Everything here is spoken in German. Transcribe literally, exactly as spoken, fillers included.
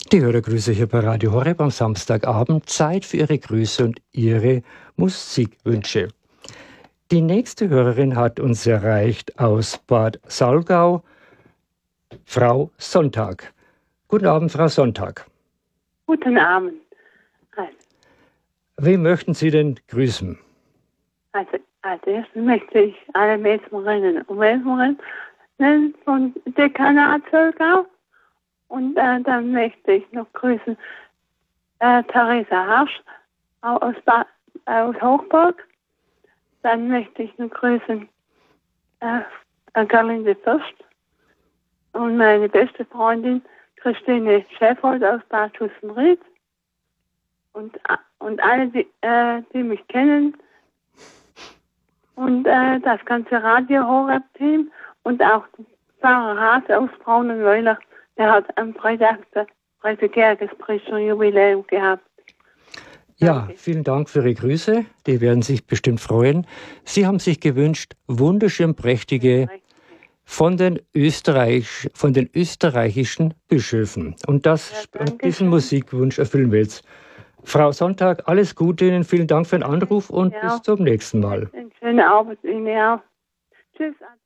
Die Hörergrüße hier bei Radio Horeb am Samstagabend. Zeit für Ihre Grüße und Ihre Musikwünsche. Die nächste Hörerin hat uns erreicht aus Bad Salgau, Frau Sonntag. Guten Abend, Frau Sonntag. Guten Abend. Also, Wen möchten Sie denn grüßen? also als erstes möchte ich alle Mesmerinnen und Mesmerinnen von Dekanat Salgau. Und äh, dann möchte ich noch grüßen äh, Theresa Harsch aus, ba- aus Hochburg. Dann möchte ich noch grüßen äh, Gerlinde Fürst und meine beste Freundin Christine Schäffold aus Bad Hussenried. Und, äh, und alle, die, äh, die mich kennen. Und äh, das ganze Radio Horeb-Team und auch Pfarrer Haas aus Braunenweiler. Der hat am Freitag das dreißigjähriges Priesterjubiläum gehabt. Ja, Danke. vielen Dank für Ihre Grüße. Die werden sich bestimmt freuen. Sie haben sich gewünscht, wunderschön prächtige von den, Österreich, von den österreichischen Bischöfen. Und, das, Ja, und diesen Musikwunsch erfüllen wir jetzt. Frau Sonntag, alles Gute Ihnen. Vielen Dank für den Anruf und Ja. bis zum nächsten Mal. Eine schöne Arbeit Ihnen auch. Tschüss.